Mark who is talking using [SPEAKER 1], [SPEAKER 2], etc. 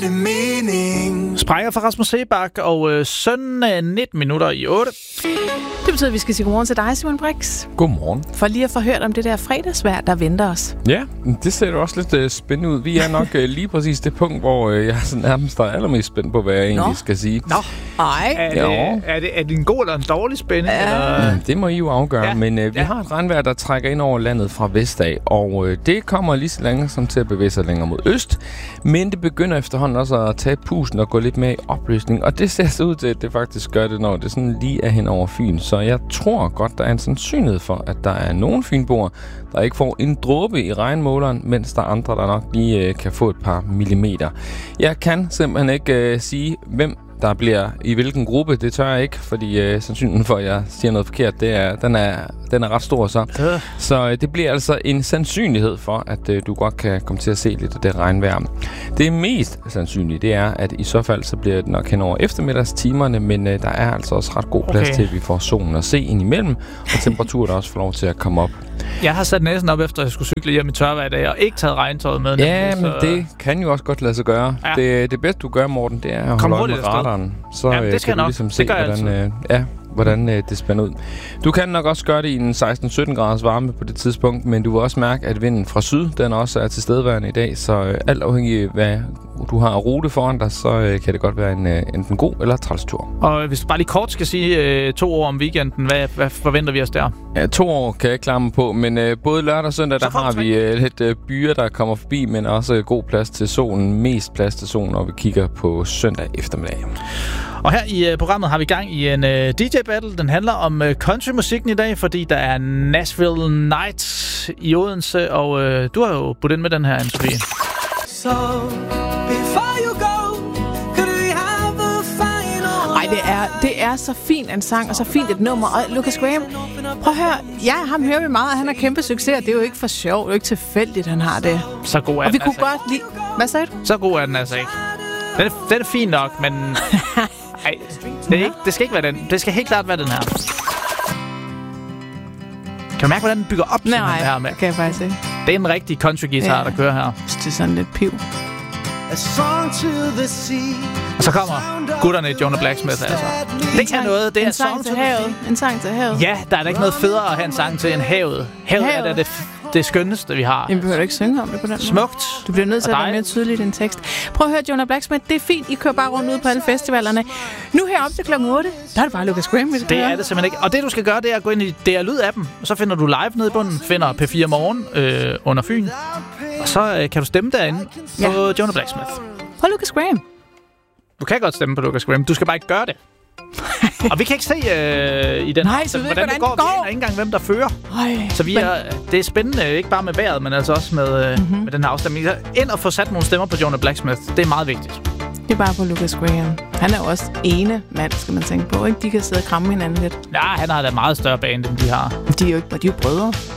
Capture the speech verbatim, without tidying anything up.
[SPEAKER 1] det mening?
[SPEAKER 2] Sprænger fra Rasmus Sebak, og øh, sønnen er nitten minutter i otte.
[SPEAKER 3] Det betyder, at vi skal sige godmorgen til dig, Simon Brix.
[SPEAKER 4] Godmorgen.
[SPEAKER 3] For lige at få hørt om det der fredagsvejr, der venter os.
[SPEAKER 4] Ja, det ser jo også lidt uh, spændende ud. Vi er nok uh, lige præcis det punkt, hvor uh, jeg sådan nærmest er allermest spændt på, hvad jeg egentlig
[SPEAKER 3] Nå.
[SPEAKER 4] skal sige.
[SPEAKER 2] Nå,
[SPEAKER 3] Ej.
[SPEAKER 2] er det, er, det, er det en god eller en dårlig spænding?
[SPEAKER 3] Ja.
[SPEAKER 2] Eller?
[SPEAKER 4] Mm, det må I jo afgøre,
[SPEAKER 2] Ja.
[SPEAKER 4] men uh, vi
[SPEAKER 2] Ja.
[SPEAKER 4] har et regnvejr, der trækker ind over landet fra vest af, og uh, det kommer lige så længe som til at bevæge sig længere mod øst, men det begynder efterhånden også at tage pusten og gå lidt mere i opløsning, og det ser så ud til, at det faktisk gør det, når det sådan lige er hen over Fyn, så jeg tror godt, der er en sandsynlighed for, at der er nogle fynboer, der ikke får en dråbe i regnmåleren, mens der er andre, der nok lige øh, kan få et par millimeter. Jeg kan simpelthen ikke øh, sige, hvem der bliver i hvilken gruppe. Det tør jeg ikke, fordi øh, sandsynligheden for, at jeg siger noget forkert, det er, den, er, den er ret stor så.
[SPEAKER 2] Øh.
[SPEAKER 4] Så øh, det bliver altså en sandsynlighed for, at øh, du godt kan komme til at se lidt af det regnvejr. Det mest sandsynlige, det er, at i så fald, så bliver det nok hen over eftermiddagstimerne, men øh, der er altså også ret god plads
[SPEAKER 2] Okay.
[SPEAKER 4] til, at vi får solen at se ind imellem, og temperaturen der også får lov til at komme op.
[SPEAKER 2] Jeg har sat næsen op, efter jeg skulle cykle hjem i tørvejr i dag, og ikke taget regntøjet med.
[SPEAKER 4] Ja,
[SPEAKER 2] nemlig,
[SPEAKER 4] men
[SPEAKER 2] så-
[SPEAKER 4] det kan jo også godt lade sig gøre.
[SPEAKER 2] Ja.
[SPEAKER 4] Det, det bedste, du gør, Morten, det er at
[SPEAKER 2] Kom
[SPEAKER 4] holde øje
[SPEAKER 2] hurtigt
[SPEAKER 4] med
[SPEAKER 2] afsted.
[SPEAKER 4] radaren. Så
[SPEAKER 2] Jamen, det
[SPEAKER 4] øh,
[SPEAKER 2] skal
[SPEAKER 4] kan du
[SPEAKER 2] jeg nok.
[SPEAKER 4] ligesom
[SPEAKER 2] Det
[SPEAKER 4] se,
[SPEAKER 2] gør jeg
[SPEAKER 4] hvordan, øh, ja, hvordan øh, det spænder ud. Du kan nok også gøre det i en seksten sytten graders varme på det tidspunkt, men du vil også mærke, at vinden fra syd, den også er tilstedeværende i dag, så øh, alt afhængig af, hvad du har af rute foran dig, så øh, kan det godt være en øh, enten god eller træls tur.
[SPEAKER 2] Og hvis du bare lige kort skal sige øh, to ord om weekenden, hvad, hvad forventer vi os der?
[SPEAKER 4] Ja, to år kan jeg ikke klare mig på, men øh, både lørdag og søndag,
[SPEAKER 2] Så
[SPEAKER 4] der
[SPEAKER 2] kom
[SPEAKER 4] har
[SPEAKER 2] tre.
[SPEAKER 4] vi øh, lidt øh, byer, der kommer forbi, men også øh, god plads til solen, mest plads til solen, når vi kigger på søndag eftermiddag.
[SPEAKER 2] Og her i uh, programmet har vi gang i en uh, D J-battle. Den handler om uh, countrymusikken i dag, fordi der er Nashville Nights i Odense, og uh, du har jo budt ind med den her, Anne-Sophie.
[SPEAKER 1] So, before you go, could we have a final?
[SPEAKER 3] Ej, det er, det er så fint en sang, og så fint et nummer. Og Lucas Graham, prøv at høre. Ja, ham hører vi meget, og han har kæmpe succes. Det er jo ikke for sjov, det er jo ikke tilfældigt, han har det.
[SPEAKER 2] Så god er
[SPEAKER 3] Og vi
[SPEAKER 2] den
[SPEAKER 3] kunne
[SPEAKER 2] altså
[SPEAKER 3] godt lide... Hvad sagde du?
[SPEAKER 2] ikke. Så god er den altså ikke. Den er, den er fin nok, men... Ej, det, er ikke, det skal ikke være den. Det skal helt klart være den her. Kan du mærke, hvordan den bygger op sådan
[SPEAKER 3] Nej,
[SPEAKER 2] her med?
[SPEAKER 3] det kan jeg faktisk ikke.
[SPEAKER 2] Det er en rigtig country-guitar,
[SPEAKER 3] Ja.
[SPEAKER 2] der kører her.
[SPEAKER 3] Det er sådan lidt piv.
[SPEAKER 1] A song to the sea.
[SPEAKER 2] Og så kommer gutterne i Jonah Blacksmith, altså. Det er noget, det er
[SPEAKER 3] en sang til havet. En sang til havet.
[SPEAKER 2] Ja, der er da ikke noget federe at have en sang til end havet. Havet,
[SPEAKER 3] Havet.
[SPEAKER 2] er da det, f- det skønneste, vi har.
[SPEAKER 3] Jamen, behøver du ikke synge om det på den måde?
[SPEAKER 2] Smukt.
[SPEAKER 3] Du bliver nødt til
[SPEAKER 2] Og
[SPEAKER 3] at være mere
[SPEAKER 2] dejligt.
[SPEAKER 3] tydelig i din tekst. Prøv at høre, Jonah Blacksmith. Det er fint. I kører bare rundt ud på alle festivalerne. Nu her op til klokken otte, der er det bare Lucas Graham, vi skal
[SPEAKER 2] Det
[SPEAKER 3] høre.
[SPEAKER 2] er det simpelthen ikke. Og det, du skal gøre, det er at gå ind i D R Lyd-appen, og så finder du live nede i bunden, finder P fire Morgen øh, under Fyn, og så øh, kan du stemme derinde
[SPEAKER 3] Ja.
[SPEAKER 2] på Jonah Blacksmith.
[SPEAKER 3] Prøv Lucas Graham.
[SPEAKER 2] Du kan godt stemme på Lucas Graham, du skal bare ikke gøre det. Og vi kan ikke se øh, i den
[SPEAKER 3] Nej,
[SPEAKER 2] her,
[SPEAKER 3] så ved
[SPEAKER 2] hvordan,
[SPEAKER 3] ikke,
[SPEAKER 2] det
[SPEAKER 3] hvordan
[SPEAKER 2] går.
[SPEAKER 3] det går.
[SPEAKER 2] Vi aner ikke engang, hvem der fører.
[SPEAKER 3] Ej,
[SPEAKER 2] Så vi
[SPEAKER 3] men-
[SPEAKER 2] er, det er spændende, ikke bare med vejret, men altså også med, øh,
[SPEAKER 3] Mhm.
[SPEAKER 2] med den her afstemning. Så ind og få sat nogle stemmer på Jonah Blacksmith. Det er meget vigtigt.
[SPEAKER 3] Det er bare på Lucas Graham. Han er jo også ene mand, skal man tænke på, ikke? De kan sidde og kramme hinanden lidt.
[SPEAKER 2] Ja, han har da meget større band, end de har.
[SPEAKER 3] De er jo ikke, de er jo brødre.